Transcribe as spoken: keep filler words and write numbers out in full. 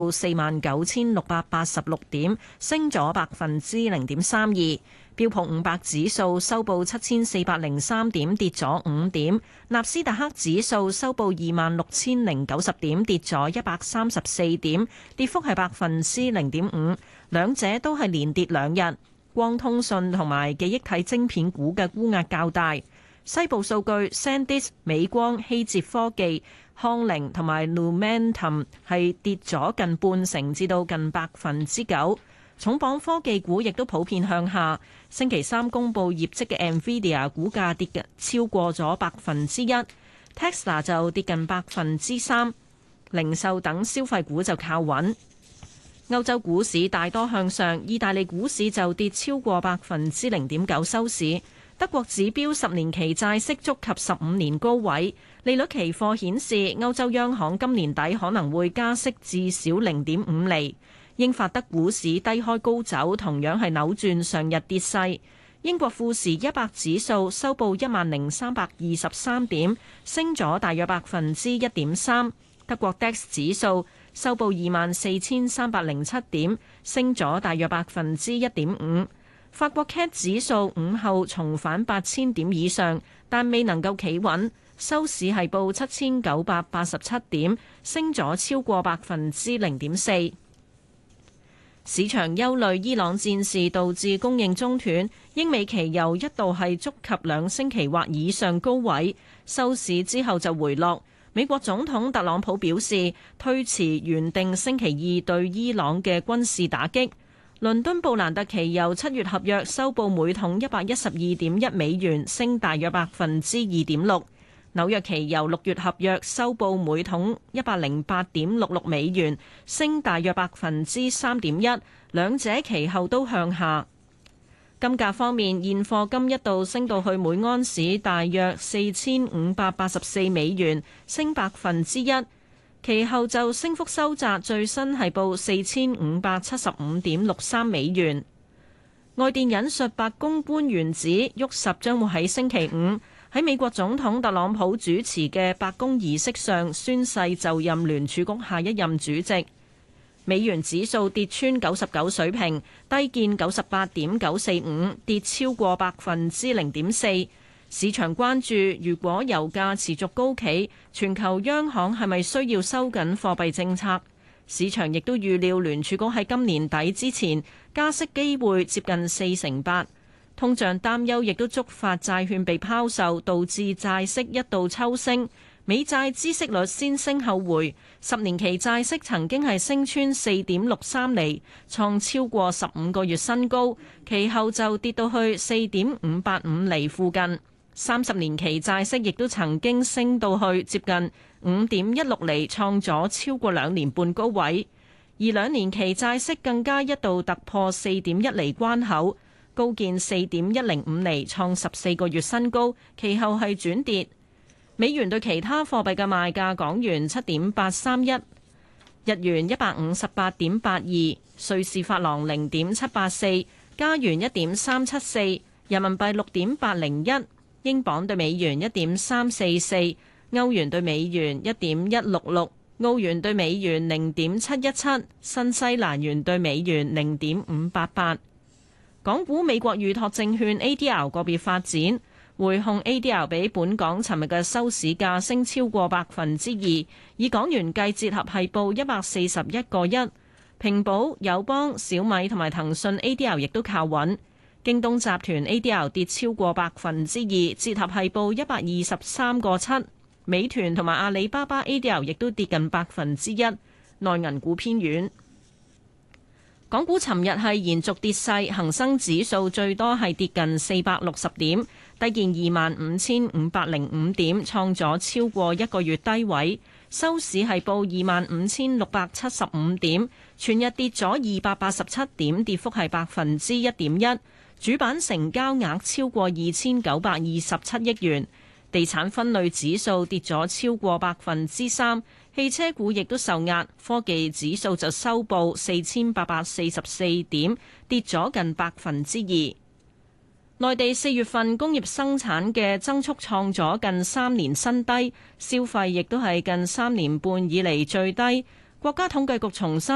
四萬九千六百八十六點，升咗百分之零點三二。標普五百指數收報七千四百零三點，跌咗五點。納斯達克指數收報二萬六千零九十點，跌咗一百三十四點，跌幅係百分之零點五。兩者都係連跌兩日。光通訊同埋記憶體晶片股嘅沽壓較大。西部數據 ，SanDisk、美光、希捷科技、康寧同埋 Lumentum 係跌咗近半成，至到近百分之九。重磅科技股亦都普遍向下。星期三公佈業績嘅 Nvidia 股價跌嘅超過咗百分之一 ，Tesla 就跌近百分之三。零售等消費股就靠穩。歐洲股市大多向上，意大利股市就跌超過百分之零點九收市。德國指標十年期債息觸及十五年高位，利率期貨顯示歐洲央行今年底可能會加息至少零點五厘。英法德股市低開高走，同樣係扭轉上日跌勢。英國富時一百指數收報一萬零三百二十三點，升咗大約百分之一點三。德國 D A X 指數收報二萬四千三百零七點，升咗大約百分之一點五。法國 C A C 指數午後重返八千點以上，但未能夠企穩，收市係報七千九百八十七點，升咗超過百分之零點四。市場憂慮伊朗戰事導致供應中斷，英美期油一度係觸及兩星期或以上高位，收市之後就回落。美國總統特朗普表示推遲原定星期二對伊朗嘅軍事打擊。倫敦布蘭特期油七月合約收報每桶一百一十二點一美元，升大約百分之二點六。紐約期油六月合約收報每桶一百零八點六六美元，升大約百分之三點一，兩者其後都向下。金價方面，現貨金一度升到去每安士大約四千五百八十四美元，升百分之一，其後就升幅收窄，最新係報四千五百七十五點六三美元。外電引述白宮官員指，沃什將會喺星期五喺美國總統特朗普主持嘅白宮儀式上宣誓就任聯儲局下一任主席。美元指數跌穿九十九水平，低見九十八點九四五，跌超過百分之零點四。市場關注，如果油價持續高企，全球央行係咪需要收緊貨幣政策？市場亦都預料聯儲局喺今年底之前加息機會接近四成八。通脹擔憂亦都觸發債券被拋售，導致債息一度抽升。美債孳息率先升後回，十年期債息曾經係升穿四點六三厘，創超過十五個月新高，其後就跌到去四點五八五厘附近。三十年期債息亦都曾經升到去接近五點一六厘，創咗超過兩年半高位。而兩年期債息更加一度突破四點一厘關口，高見四點一零五厘，創十四個月新高，其後係轉跌。美元對其他貨幣嘅賣價：港元七點八三一，日元一百五十八點八二，瑞士法郎零點七八四，加元一點三七四，人民幣六點八零一，英鎊對美元一點三四四，歐元對美元一點一六六，澳元對美元零點七一七，新西蘭元對美元零點五八八。港股美國預託證券 A D R 個別發展。匯控 A D R 比本港尋日嘅收市價升超過百分之二，以港元計折合係報一百四十一個一。平保、友邦、小米同埋騰訊 A D R 亦都靠穩。京東集團 A D R 跌超過百分之二，折合係報一百二十三個七。美團同埋阿里巴巴 A D R 亦都跌近百分之一。內銀股偏軟。港股尋日係延續跌勢，恒生指數最多係跌近四百六十點，低見二萬五千五百零五點，創咗超過一個月低位。收市係報二萬五千六百七十五點，全日跌咗二百八十七點，跌幅係百分之一點一。主板成交額超過二千九百二十七億元。地產分類指數跌咗超過百分之三。汽車股亦都受壓，科技指數就收報四千八百四十四點，跌咗近百分之二。內地四月份工業生產嘅增速創咗近三年新低，消費亦都係近三年半以嚟最低。國家統計局重申